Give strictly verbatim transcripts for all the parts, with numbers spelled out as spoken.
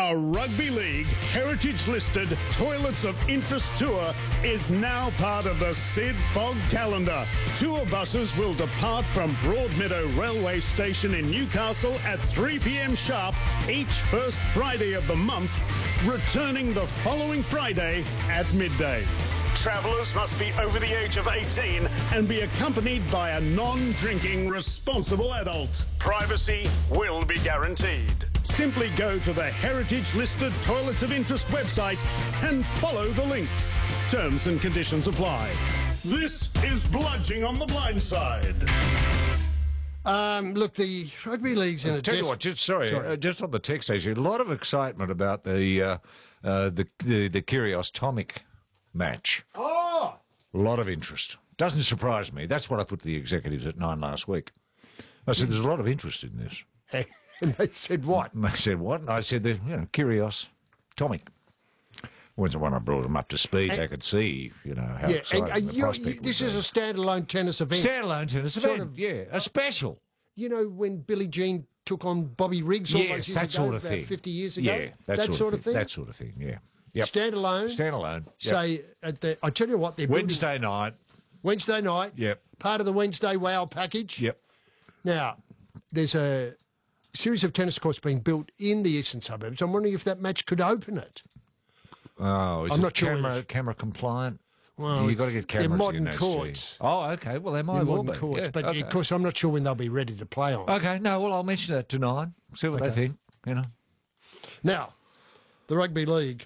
Our Rugby League heritage-listed Toilets of Interest Tour is now part of the Sid Fogg calendar. Tour buses will depart from Broadmeadow Railway Station in Newcastle at three p m sharp each first Friday of the month, returning the following Friday at midday. Travellers must be over the age of eighteen and be accompanied by a non-drinking, responsible adult. Privacy will be guaranteed. Simply go to the heritage-listed Toilets of Interest website and follow the links. Terms and conditions apply. This is Bludging on the Blind Side. Um, look, the rugby league's in I'll a... tell you des- what, just, sorry, Sorry. Uh, just on the text station, a lot of excitement about the uh, uh, the, the the Kyrgios Tomic match. Oh! A lot of interest. Doesn't surprise me. That's what I put to the executives at nine last week. I said, there's a lot of interest in this. And they said what? And they said, what? And I said, the, you know, Kyrgios Tomic. When I brought them up to speed, And- they could see, you know, how Yeah, exciting and uh, the you, prospect you, this would is a be. standalone tennis event. Standalone tennis Sort event, of- yeah, a special. You know, when Billie Jean took on Bobby Riggs all Yes, those years that ago, sort of about thing. fifty years ago? Yeah, that, sort of thing? That sort of thing, yeah. Yep. Standalone. Standalone. Yep. Say, at the, I tell you what, they're building- Wednesday night. Wednesday night. Yep. Part of the Wednesday Wow package. Yep. Now, there's a series of tennis courts being built in the eastern suburbs. I'm wondering if that match could open it. Oh, is I'm it not sure camera, it's- camera compliant? Well, You've got to it's- get cameras they're modern in those courts. things. Oh, okay. Well, they might They're well modern be. courts, Yeah, but okay. of course I'm not sure when they'll be ready to play on. Okay, no, well, I'll mention that to nine. See what they think, you know. Now, the Rugby League.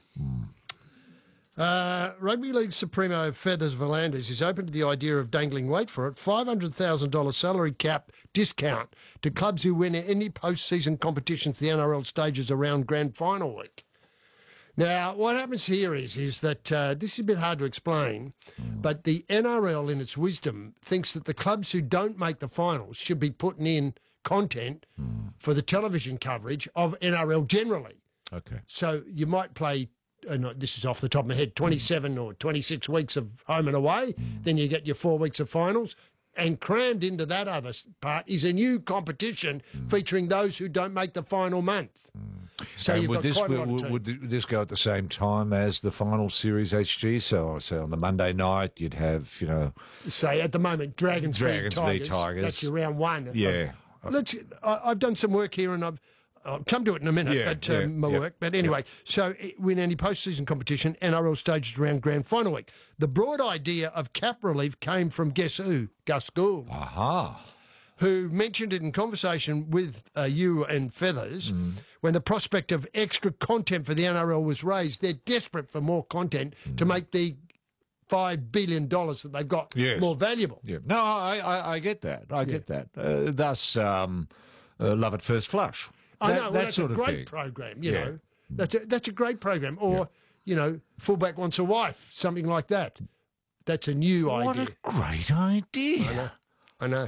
Uh, Rugby League Supremo Feathers Volanders is open to the idea of dangling, wait for it, five hundred thousand dollars salary cap discount to clubs who win any postseason competitions the N R L stages around grand final week. Now, what happens here is is that uh, this is a bit hard to explain, but the N R L, in its wisdom, thinks that the clubs who don't make the finals should be putting in content for the television coverage of N R L generally. Okay. So you might play, uh, no, this is off the top of my head, twenty-seven or twenty-six weeks of home and away. Then you get your four weeks of finals. And crammed into that other s- part is a new competition featuring those who don't make the final month. So And you've would got this quite a would, lot of would, teams. would this go at the same time as the final series H G? So, so on the Monday night, you'd have, you know, Say at the moment, Dragons, Dragons v v Tigers. Tigers. That's your round one. Yeah. Let's. I, I've done some work here, and I've. I'll come to it in a minute, Yeah, but um, yeah, my yeah, work. But anyway, so i- win any postseason competition, N R L stages around grand final week. The broad idea of cap relief came from guess who? Gus Gould, aha. who mentioned it in conversation with uh, you and Feathers Mm. when the prospect of extra content for the N R L was raised. They're desperate for more content to make the five billion dollars that they've got Mm. Yes. more valuable. Yeah. No, I, I, I get that. I get that. Uh, thus, um, uh, love at first flush. I That- know, well, that that's sort a of great thing. program, you Yeah. know. That's a, that's a great program. Or, you know, fullback wants a wife, something like that. That's a new What idea. a great idea. I know. I know.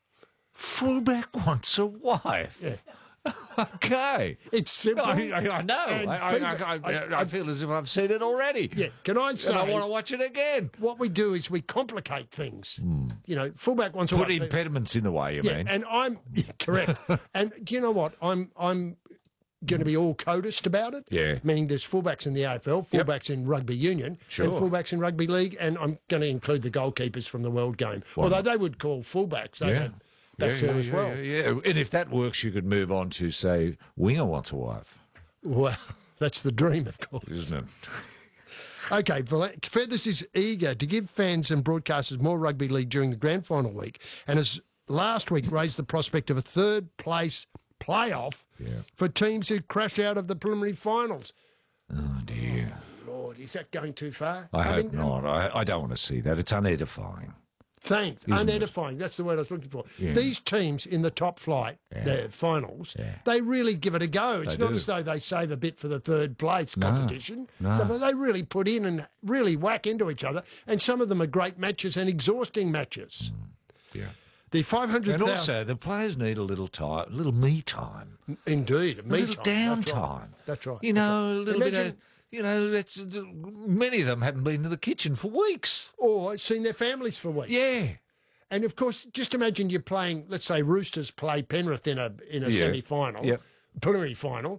Fullback wants a wife. Yeah. Okay. It's simple. I, I, I know. And I, I, people- I, I, I- I feel as if I've seen it already. Yeah. Can I And say, I want to watch it again. what we do is we complicate things. You know, fullback wants a Put wife. impediments in the way, you Yeah, mean? and I'm correct. And do you know what? I'm I'm going to be all codist about it. Yeah. Meaning there's fullbacks in the A F L, Yep. fullbacks in rugby union, Sure. and fullbacks in rugby league, and I'm going to include the goalkeepers from the World Game. Although they would call fullbacks, they Yeah. had back yeah, there yeah, as yeah, well. Yeah, yeah. And if that works, you could move on to, say, Winger wants a wife, Well, that's the dream, of course. isn't it? Okay, Val- Feathers is eager to give fans and broadcasters more rugby league during the grand final week, and has last week raised the prospect of a third place playoff Yeah. for teams who crash out of the preliminary finals. Oh, dear. Lord, is that going too far? I, hope mean, not. I, I don't want to see that. It's unedifying. Thanks. Isn't it? Unedifying. That's the word I was looking for. Yeah. These teams in the top flight, the finals, Yeah. they really give it a go. It's They not do. as though they save a bit for the third place No, competition. no. So they really put in and really whack into each other. And some of them are great matches and exhausting matches. Yeah. The five hundred And thousand. also, the players need a little time, a little me time, Indeed. a Me little time. downtime. That's right. You know, a little bit Imagine- of, you know, that's, many of them haven't been to the kitchen for weeks. Or seen their families for weeks. Yeah. And of course, just imagine you're playing, let's say Roosters play Penrith in a in a Yeah. semi final, Yep. preliminary final.